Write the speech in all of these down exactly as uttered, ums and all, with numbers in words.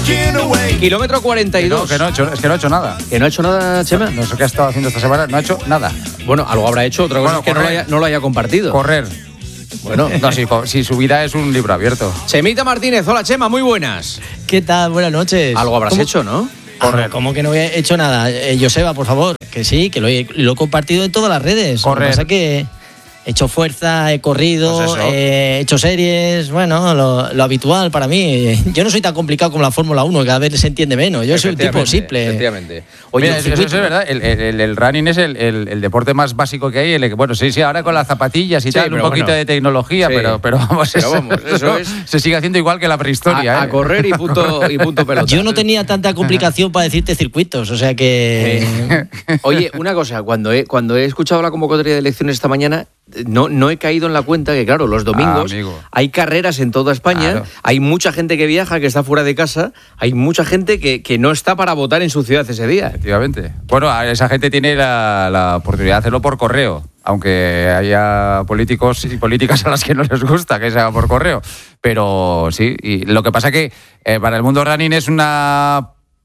Kilómetro cuarenta y dos. Que no, que no he hecho, es que no he hecho nada. ¿Que no ha hecho nada, Chema? No sé qué ha estado haciendo esta semana, no ha hecho nada. Bueno, algo habrá hecho, otra cosa Bueno, es que no lo, haya, no lo haya compartido. Correr. Bueno, no, si, si su vida es un libro abierto. Chemita Martínez, hola Chema, muy buenas. ¿Qué tal? Buenas noches. Algo habrás ¿Cómo? hecho, ¿no? Correr. Ah, ¿cómo que no he hecho nada? Eh, Joseba, por favor, que sí, que lo he, lo he compartido en todas las redes. Correr. Lo que pasa es que he hecho fuerza, he corrido, Pues eso. he hecho series, bueno, lo, lo habitual para mí. Yo no soy tan complicado como la Fórmula uno, que cada vez se entiende menos. Yo soy un tipo simple. Efectivamente. Oye, Oye, eso, eso es verdad, el, el, el running es el, el, el deporte más básico que hay. El, bueno, sí, sí, ahora con las zapatillas y Sí, tal, un pero poquito bueno. de tecnología, Sí. pero, pero vamos, Pero eso, vamos, eso es- se sigue haciendo igual que la prehistoria. a, a ¿eh? correr y punto, y punto pelota. Yo no tenía tanta complicación para decirte circuitos, o sea que... Eh, Oye, una cosa, cuando he, cuando he escuchado la convocatoria de elecciones esta mañana, no, no he caído en la cuenta que, claro, los domingos Ah, amigo. hay carreras en toda España, Claro. hay mucha gente que viaja, que está fuera de casa, hay mucha gente que, que no está para votar en su ciudad ese día. Efectivamente. Bueno, esa gente tiene la, la oportunidad de hacerlo por correo, aunque haya políticos y políticas a las que no les gusta que se haga por correo. Pero sí, y lo que pasa que eh, para el mundo running es una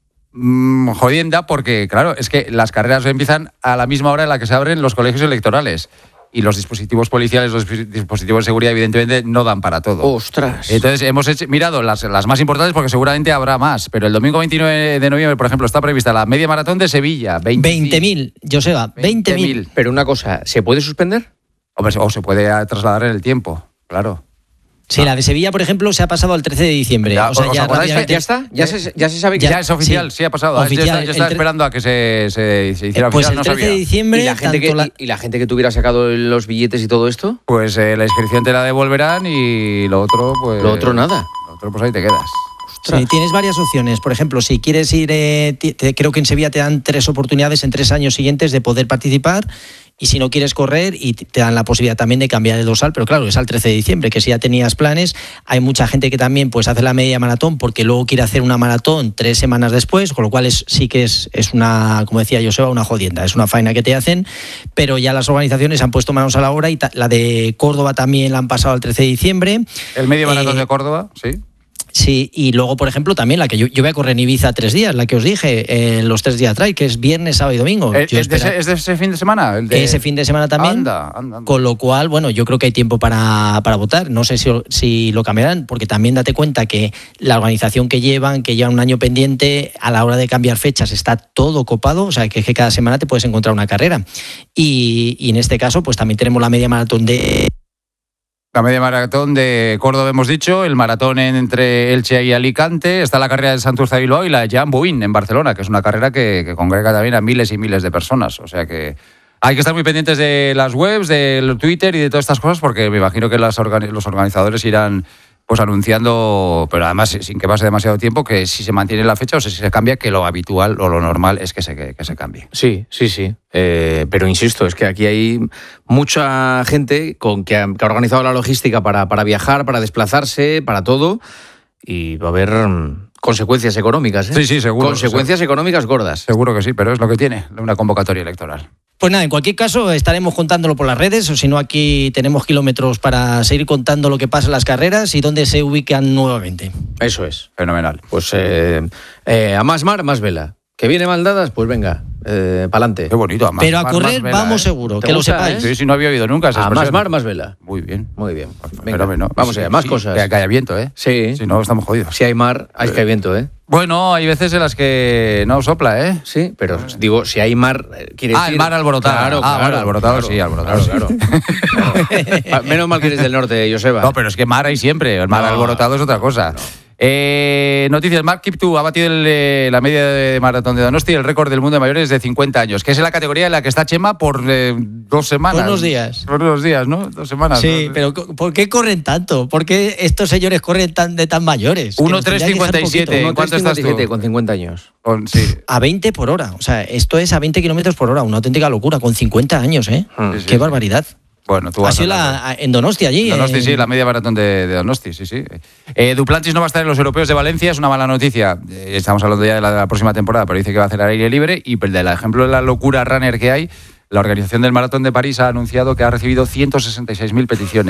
mm, jodienda porque, claro, es que las carreras empiezan a la misma hora en la que se abren los colegios electorales. Y los dispositivos policiales, los dispositivos de seguridad, evidentemente, no dan para todo. ¡Ostras! Entonces, hemos hecho- mirado las, las más importantes porque seguramente habrá más. Pero el domingo veintinueve de noviembre, por ejemplo, está prevista la media maratón de Sevilla. veinte mil, Joseba, veinte mil. Pero una cosa, ¿se puede suspender? Hombre, o se puede trasladar en el tiempo, claro. Sí, la de Sevilla, por ejemplo, se ha pasado al trece de diciembre. Ya, o sea, ¿os ya acordáis? rápidamente- ¿Ya está? ¿Ya se, ya se sabe que Ya, Ya, es oficial, sí, sí. ha pasado. Oficial, yo estaba, yo estaba el tre- esperando a que se, se, se hiciera Eh, pues oficial, el no trece sabía. de diciembre, ¿Y la, gente que, tanto la- y, y la gente que tuviera sacado los billetes y todo esto? Pues eh, la inscripción te la devolverán y lo otro, pues... Lo otro nada. Lo otro, pues ahí te quedas. Sí, tienes varias opciones. Por ejemplo, si quieres ir, eh, ti- te- creo que en Sevilla te dan tres oportunidades en tres años siguientes de poder participar. Y si no quieres correr, y t- te dan la posibilidad también de cambiar el dorsal, pero claro, es al trece de diciembre, que si ya tenías planes, hay mucha gente que también pues hace la media maratón porque luego quiere hacer una maratón tres semanas después, con lo cual es, sí que es, es una, como decía Joseba, una jodienda, es una faena que te hacen, pero ya las organizaciones han puesto manos a la obra y ta- la de Córdoba también la han pasado al trece de diciembre. El medio maratón Eh, de Córdoba, sí. Sí, y luego, por ejemplo, también la que yo, yo voy a correr en Ibiza tres días, la que os dije, eh, los tres días trail, que es viernes, sábado y domingo. ¿Es, Yo es de espera- ese, ¿Es de ese fin de semana? El de... ese fin de semana también. Anda, anda, anda. Con lo cual, bueno, yo creo que hay tiempo para, para votar. No sé si, si lo cambiarán, porque también date cuenta que la organización que llevan, que llevan un año pendiente, a la hora de cambiar fechas está todo copado, o sea, que es que cada semana te puedes encontrar una carrera. Y, y en este caso, pues también tenemos la media maratón de... La media maratón de Córdoba hemos dicho, el maratón entre Elche y Alicante, está la carrera de Santurce de Bilbao y la de Jan Buin en Barcelona, que es una carrera que, que congrega también a miles y miles de personas. O sea que hay que estar muy pendientes de las webs, del Twitter y de todas estas cosas, porque me imagino que las organi- los organizadores irán pues anunciando, pero además sin que pase demasiado tiempo, que si se mantiene la fecha o si se cambia, que lo habitual o lo normal es que se, que, que se cambie. Sí, sí, sí. Eh, pero insisto, es que aquí hay mucha gente con que ha, que ha organizado la logística para, para viajar, para desplazarse, para todo, y va a haber mm, consecuencias económicas. ¿eh? Sí, sí, seguro. Consecuencias económicas gordas. Seguro que sí, pero es lo que tiene una convocatoria electoral. Pues nada, en cualquier caso estaremos contándolo por las redes, o si no aquí tenemos kilómetros para seguir contando lo que pasa en las carreras y dónde se ubican nuevamente. Eso es. Fenomenal. Pues eh, eh, a más mar, más vela. Que viene mal dadas, pues venga, eh, pa'lante. Qué bonito. Además, Pero a más- correr más vela, vamos ¿eh? seguro, ¿Te que lo gusta, sepáis. Sí, sí, no había oído nunca esa A más expresión. mar, más vela. Muy bien. Muy bien. Venga, Fenómeno. vamos Sí, allá, más sí, cosas. Que, que haya viento, ¿eh? Sí. Si no, estamos jodidos. Si hay mar, hay que hay viento, ¿eh? Bueno, hay veces en las que no sopla, ¿eh? Sí, pero digo, si hay mar, eh, quiere Ah, decir... el mar alborotado. Claro, Ah, claro, bueno, alborotado claro, sí, alborotado claro, sí. claro. Claro. Menos mal que eres del norte, Joseba. No, pero es que mar hay siempre. El mar No, alborotado es otra cosa. no. Eh, noticias, Mark Kiptu ha batido el, eh, la media de maratón de Donosti, el récord del mundo de mayores de cincuenta años, que es la categoría en la que está Chema por eh, dos semanas. Por unos días. Por unos días, ¿no? Dos semanas. Sí, ¿no? pero ¿por qué corren tanto? ¿Por qué estos señores corren tan de tan mayores? Que uno nos tres tendrían que cincuenta y dejar siete. poquito. ¿En cuánto estás tú? Con cincuenta años. Con- sí. A veinte por hora. O sea, esto es a veinte kilómetros por hora. Una auténtica locura. Con cincuenta años, ¿eh? Mm. Sí, sí, Qué sí. barbaridad. Bueno, tú Ha vas sido a la, en Donosti allí. Donosti, eh, sí, la media maratón de, de Donosti, sí, sí. Eh, Duplantis no va a estar en los europeos de Valencia, es una mala noticia. Eh, estamos hablando ya de la, de la próxima temporada, pero dice que va a hacer al aire libre. Y del ejemplo de la locura runner que hay, la organización del Maratón de París ha anunciado que ha recibido ciento sesenta y seis mil peticiones.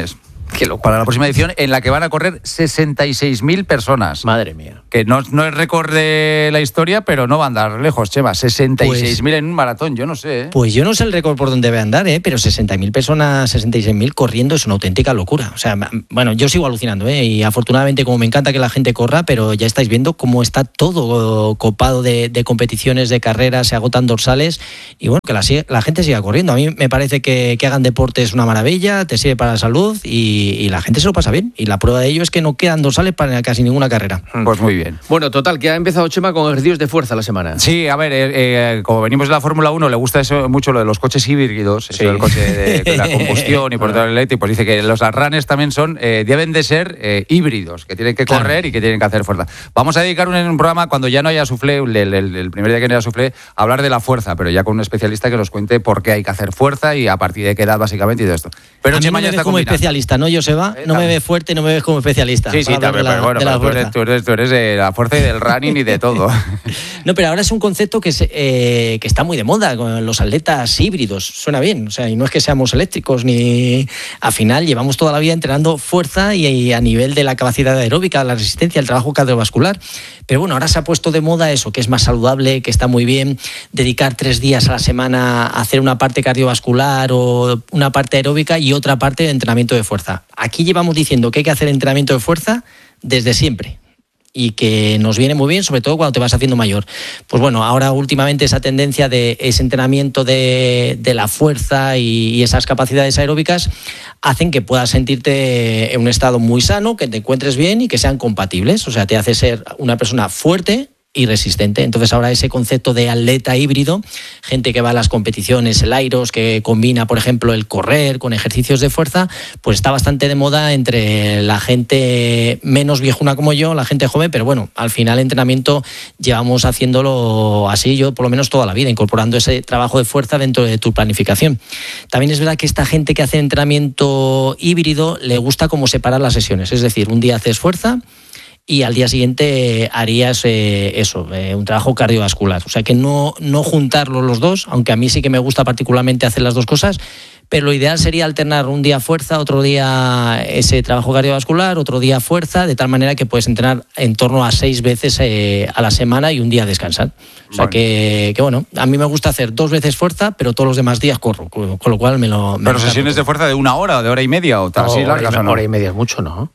Qué locura. Para la próxima edición, en la que van a correr sesenta y seis mil personas. Madre mía. Que no, no es récord de la historia, pero no va a andar lejos, Chema. sesenta y seis mil pues, en un maratón, yo no sé. ¿eh? Pues yo no sé el récord por dónde va a andar, ¿eh? Pero sesenta mil personas, sesenta y seis mil corriendo es una auténtica locura. O sea, bueno, yo sigo alucinando, ¿eh? Y afortunadamente, como me encanta que la gente corra, pero ya estáis viendo cómo está todo copado de, de competiciones, de carreras, se agotan dorsales y bueno, que la, la gente siga corriendo. A mí me parece que, que hagan deporte es una maravilla, te sirve para la salud y, y la gente se lo pasa bien. Y la prueba de ello es que no quedan dorsales para casi ninguna carrera. Pues muy bien. Bueno, total, que ha empezado Chema con ejercicios de fuerza la semana. Sí, a ver, eh, eh, como venimos de la Fórmula uno, le gusta eso mucho lo de los coches híbridos, eso sí. del coche de, de la combustión y por todo el eléctrico. Pues dice que los runners también son, eh, deben de ser eh, híbridos, que tienen que correr claro. y que tienen que hacer fuerza. Vamos a dedicar un, un programa cuando ya no haya suflé, el, el, el primer día que no haya suflé, a hablar de la fuerza, pero ya con un especialista que nos cuente por qué hay que hacer fuerza y a partir de qué edad básicamente y todo esto. Pero a mí no me ves como especialista, ¿no, Joseba? No me ves fuerte, no me ves como especialista. Sí, sí, también, la, pero bueno, pero tú, eres, tú, eres, tú eres de la fuerza y del running y de todo. No, pero ahora es un concepto que, se, eh, que está muy de moda, con los atletas híbridos. Suena bien, o sea, y no es que seamos eléctricos ni... Al final llevamos toda la vida entrenando fuerza y, y a nivel de la capacidad aeróbica, la resistencia, el trabajo cardiovascular. Pero bueno, ahora se ha puesto de moda eso, que es más saludable, que está muy bien, dedicar tres días a la semana a hacer una parte cardiovascular o una parte aeróbica y otra parte de entrenamiento de fuerza. Aquí llevamos diciendo que hay que hacer entrenamiento de fuerza desde siempre y que nos viene muy bien, sobre todo cuando te vas haciendo mayor. Pues bueno, ahora últimamente esa tendencia de ese entrenamiento de, de la fuerza y, y esas capacidades aeróbicas hacen que puedas sentirte en un estado muy sano, que te encuentres bien y que sean compatibles. O sea, te hace ser una persona fuerte y resistente. Entonces ahora ese concepto de atleta híbrido, gente que va a las competiciones, el Airos, que combina, por ejemplo, el correr con ejercicios de fuerza, pues está bastante de moda entre la gente menos viejuna como yo, la gente joven, pero bueno, al final el entrenamiento llevamos haciéndolo así, yo por lo menos toda la vida, incorporando ese trabajo de fuerza dentro de tu planificación. También es verdad que esta gente que hace entrenamiento híbrido le gusta como separar las sesiones, es decir, un día haces fuerza y al día siguiente harías eh, eso, eh, un trabajo cardiovascular. O sea que no, no juntarlos los dos, aunque a mí sí que me gusta particularmente hacer las dos cosas, pero lo ideal sería alternar un día fuerza, otro día ese trabajo cardiovascular, otro día fuerza, de tal manera que puedes entrenar en torno a seis veces eh, a la semana y un día descansar. O sea bueno. Que, que bueno, a mí me gusta hacer dos veces fuerza, pero todos los demás días corro, con, con lo cual me lo... Me pero sesiones de fuerza de una hora, de hora y media o tal, no, así largas hora, o no. Hora y media es mucho, ¿no?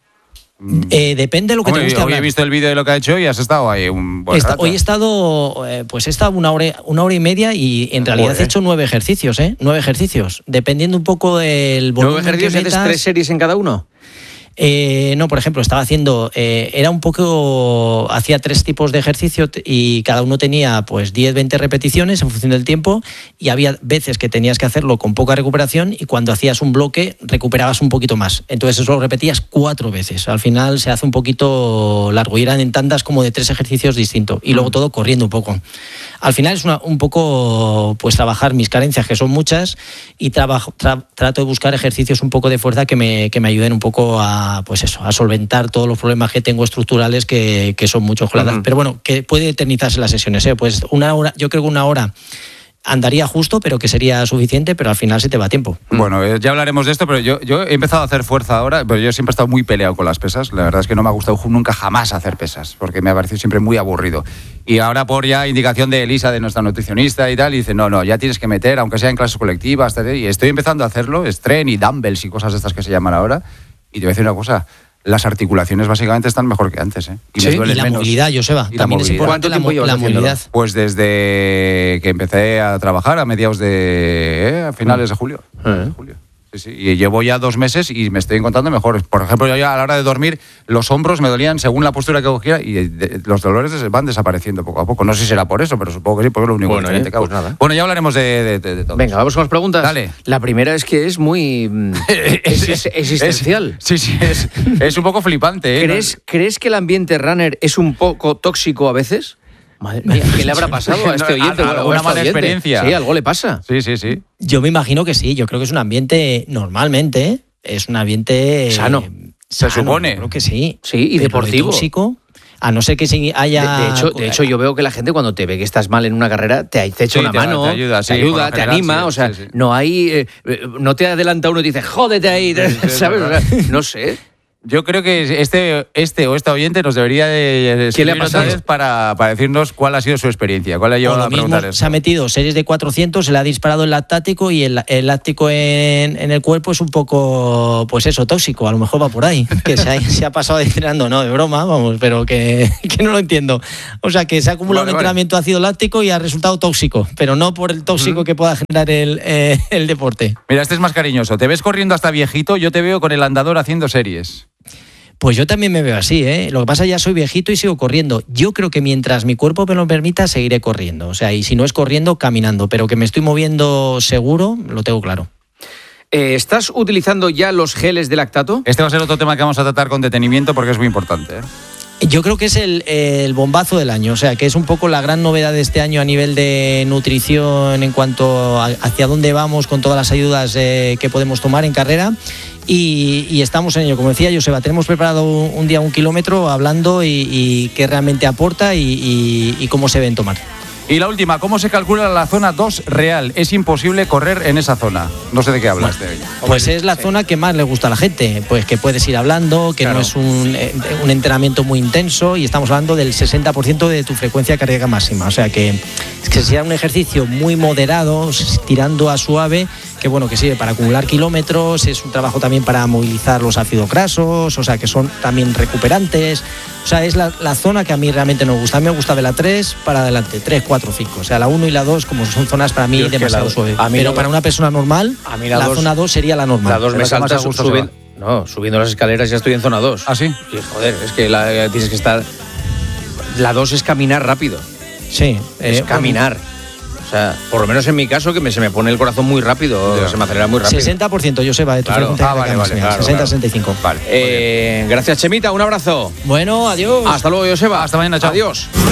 Eh, depende de lo que Hombre, te guste hoy hablar. he visto el vídeo de lo que ha hecho y has estado ahí un buen Esta, rato. Hoy he estado, eh, pues he estado una hora, una hora y media y en realidad Joder. he hecho nueve ejercicios, ¿eh? Nueve ejercicios, dependiendo un poco del volumen. ¿Nueve ejercicios que metas. haces tres series en cada uno? Eh, no, por ejemplo, estaba haciendo, eh, era un poco, hacía tres tipos de ejercicio y cada uno tenía pues diez, veinte repeticiones en función del tiempo y había veces que tenías que hacerlo con poca recuperación y cuando hacías un bloque recuperabas un poquito más. Entonces eso lo repetías cuatro veces. Al final se hace un poquito largo y eran en tandas como de tres ejercicios distintos y luego todo corriendo un poco. Al final es una, un poco pues trabajar mis carencias, que son muchas, y trabajo, tra, trato de buscar ejercicios un poco de fuerza que me, que me ayuden un poco a, pues eso, a solventar todos los problemas que tengo estructurales, que, que son muchos. Uh-huh. Pero bueno, que puede eternizarse las sesiones, ¿eh? Pues una hora, yo creo que una hora andaría justo, pero que sería suficiente, pero al final se te va tiempo. Bueno, eh, ya hablaremos de esto, pero yo, yo he empezado a hacer fuerza ahora, pero yo siempre he estado muy peleado con las pesas. La verdad es que no me ha gustado nunca jamás hacer pesas, porque me ha parecido siempre muy aburrido. Y ahora por ya indicación de Elisa, de nuestra nutricionista y tal, y dice, no, no, ya tienes que meter, aunque sea en clases colectivas, y estoy empezando a hacerlo, estren y dumbbells y cosas de estas que se llaman ahora. Y te voy a decir una cosa, las articulaciones básicamente están mejor que antes, ¿eh? Y, sí, me duelen y la menos. movilidad, Joseba. Y también la es movilidad. importante la, mo- la movilidad. Pues desde que empecé a trabajar a mediados de... Eh, a finales de julio. Uh-huh. de julio. Sí, sí. Y llevo ya dos meses y me estoy encontrando mejor. Por ejemplo, yo ya a la hora de dormir, los hombros me dolían según la postura que cogía y de, de, los dolores van desapareciendo poco a poco. No sé si será por eso, pero supongo que sí, porque es lo único bueno, que eh, te cago. pues nada. Bueno, ya hablaremos de, de, de, de todo. Venga, vamos con las preguntas. Dale. La primera es que es muy es, es, existencial. Es, sí, sí, es, es un poco flipante. ¿eh? ¿Crees, ¿Crees que el ambiente runner es un poco tóxico a veces? Madre mía, ¿qué le habrá pasado a este oyente? No, una mala oyente? experiencia. Sí, algo le pasa. Sí, sí, sí. Yo me imagino que sí. Yo creo que es un ambiente, normalmente, es un ambiente... Sano. Se sano, supone. Creo que sí. Sí, y pero deportivo. Tóxico. A no ser que si haya... De, de, hecho, de hecho, yo veo que la gente cuando te ve que estás mal en una carrera, te, te echa Sí, una te- mano, te ayuda, sí, te, ayuda, por lo te general, anima, sí, o sea, sí, sí. no hay... eh, no te adelanta uno y te dice, jódete ahí, Sí, sí, ¿sabes? O verdad. sea, no sé. Yo creo que este, este o esta oyente nos debería de ¿Qué le ha escribir otra pasado? vez para, para decirnos cuál ha sido su experiencia, cuál ha O llevado lo a mismo, preguntar esto. se ha metido series de cuatrocientos, se le ha disparado el lactático y el, el láctico en, en el cuerpo es un poco, pues eso, tóxico. A lo mejor va por ahí. Que se ha, se ha pasado entrenando, no, de broma, vamos, pero que, que no lo entiendo. O sea, que se ha acumulado Vale, un vale. entrenamiento ácido láctico y ha resultado tóxico, pero no por el tóxico Ujú. que pueda generar el, eh, el deporte. Mira, este es más cariñoso. Te ves corriendo hasta viejito, yo te veo con el andador haciendo series. Pues yo también me veo así, ¿eh? Lo que pasa es que ya soy viejito y sigo corriendo. Yo creo que mientras mi cuerpo me lo permita, seguiré corriendo. O sea, y si no es corriendo, caminando. Pero que me estoy moviendo seguro, lo tengo claro. Eh, ¿Estás utilizando ya los geles de lactato? Este va a ser otro tema que vamos a tratar con detenimiento porque es muy importante. ¿eh? Yo creo que es el, el bombazo del año, o sea, que es un poco la gran novedad de este año a nivel de nutrición en cuanto a hacia dónde vamos con todas las ayudas eh, que podemos tomar en carrera. Y, y estamos en ello, como decía Joseba, tenemos preparado un, un día un kilómetro hablando y, y qué realmente aporta y, y, y cómo se deben tomar. Y la última, ¿cómo se calcula la zona dos real? Es imposible correr en esa zona. No sé de qué hablas de ella. Pues es la zona que más le gusta a la gente, pues que puedes ir hablando, que Claro. no es un, eh, un entrenamiento muy intenso y estamos hablando del sesenta por ciento de tu frecuencia cardíaca máxima, o sea que, es que sea un ejercicio muy moderado, tirando a suave, que bueno, que sirve para acumular kilómetros, es un trabajo también para movilizar los ácidos grasos, o sea que son también recuperantes, o sea, es la, la zona que a mí realmente no me gusta. A mí me gusta de la tres para adelante, tres, cuatro, cinco, o sea, la uno y la dos como son zonas para mí Yo es que demasiado la- suave, a mí pero no- para una persona normal, a mí la la dos- zona dos sería la normal. La dos me Es la que más salta a gusto subiendo. se No, subiendo las escaleras ya estoy en zona dos. ¿Ah, sí? Y, joder, es que la, tienes que estar. La dos es caminar rápido. Sí, Es eh, caminar. O sea, por lo menos en mi caso, que me, se me pone el corazón muy rápido, Ya. se me acelera muy rápido. sesenta por ciento, Joseba, de tu Claro. frecuencia Ah, vale, cardíaca vale, máxima, claro, sesenta claro. sesenta y cinco. Vale. Eh, gracias, Chemita, un abrazo. Bueno, adiós. Hasta luego, Joseba. Hasta mañana, chao. Adiós.